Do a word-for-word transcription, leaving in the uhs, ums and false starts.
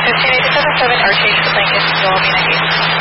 fifteen eighty-seven seven, R T H for Lincoln, Joel Mina eight.